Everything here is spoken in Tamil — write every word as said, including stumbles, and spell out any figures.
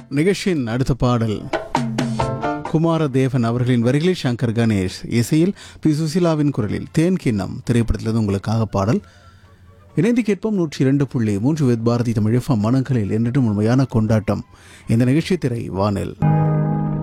நிகழ்ச்சியின் அடுத்த பாடல் குமாரதேவன் அவர்களின் வரிகளில் சங்கர் கணேஷ் இசையில் பி சுசிலாவின் குரலில் தேன் கிண்ணம் திரைப்படத்திலிருந்து உங்களுக்காக பாடல். இணைந்து கேட்போம் நூற்றி இரண்டு புள்ளி மூன்று வித் பாரதி தமிழ் எஃப்எம் மனங்களில் என்றும் உண்மையான கொண்டாட்டம். இந்த நிகழ்ச்சி திரை வானில்